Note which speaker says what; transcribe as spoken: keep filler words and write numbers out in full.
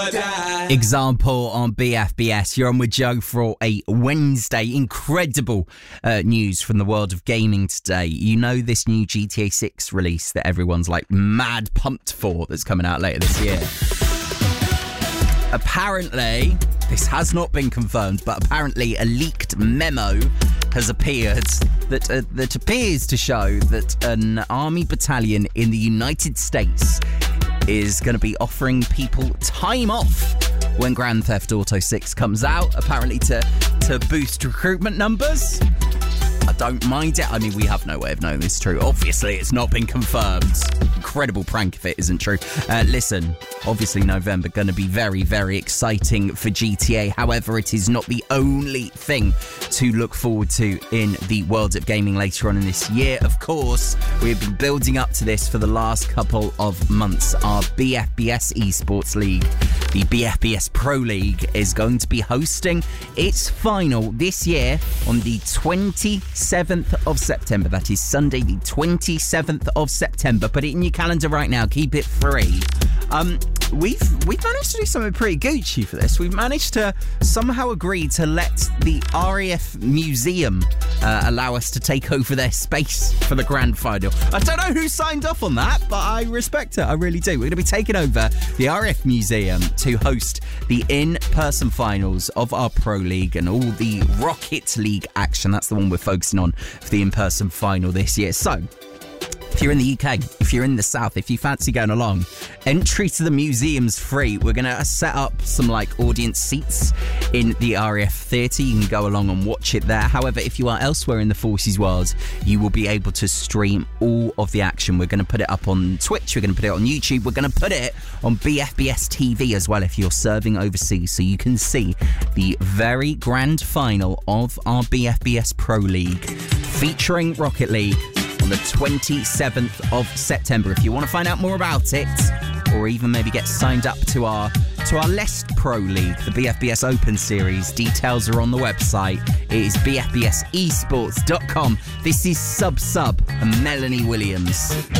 Speaker 1: Example on B F B S. You're on with Joe for a Wednesday. Incredible uh, news from the world of gaming today. You know this new G T A six release that everyone's like mad pumped for that's coming out later this year. Apparently, this has not been confirmed, but apparently a leaked memo has appeared that uh, that appears to show that an army battalion in the United States is going to be offering people time off when Grand Theft Auto six comes out, apparently to, to boost recruitment numbers. I don't mind it. I mean, we have no way of knowing this is true. Obviously, it's not been confirmed. Incredible prank if it isn't true. Uh, listen, obviously November going to be very, very exciting for G T A. However, it is not the only thing to look forward to in the world of gaming later on in this year. Of course, we've been building up to this for the last couple of months. Our B F B S Esports League, the B F B S Pro League, is going to be hosting its final this year on the twenty-seventh of September. That is Sunday, the twenty-seventh of September. Put it in your calendar right now. Keep it free. Um, we've we've managed to do something pretty Gucci for this. We've managed to somehow agree to let the R A F Museum uh, allow us to take over their space for the grand final. I don't know who signed off on that, but I respect it. I really do. We're going to be taking over the R A F Museum to host the in-person finals of our Pro League and all the Rocket League action. That's the one we're focusing on for the in-person final this year. So, if you're in the U K, if you're in the South, if you fancy going along, entry to the museum's free. We're going to set up some like audience seats in the R A F Theatre. You can go along and watch it there. However, if you are elsewhere in the Forces world, you will be able to stream all of the action. We're going to put it up on Twitch. We're going to put it on YouTube. We're going to put it on B F B S T V as well if you're serving overseas, so you can see the very grand final of our B F B S Pro League featuring Rocket League on the twenty-seventh of September. If you want to find out more about it, or even maybe get signed up to our to our Lest Pro League, the B F B S Open Series, details are on the website. It is b f b s esports dot com. This is Sub Sub and Melanie Williams.